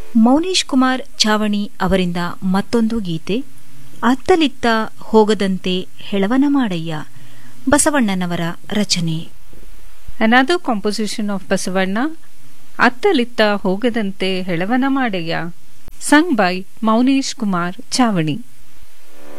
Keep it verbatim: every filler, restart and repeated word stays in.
ಮೌನೇಶ್ ಕುಮಾರ್ ಚಾವಣಿ ಅವರಿಂದ ಮತ್ತೊಂದು ಗೀತೆ, ಅತ್ತಲಿತ್ತ ಹೋಗದಂತೆ ಹೆಳವನ ಮಾಡಯ್ಯ, ಬಸವಣ್ಣನವರ ರಚನೆ. Another composition of Basavanna, ಅತ್ತಲಿತ್ತ ಹೋಗದಂತೆ ಹೆಳವನ ಮಾಡಯ್ಯ, sung by Maunesh Kumar Chavani.